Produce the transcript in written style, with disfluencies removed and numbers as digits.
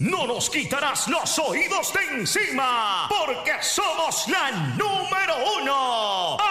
no nos quitarás los oídos de encima, porque somos la número 1.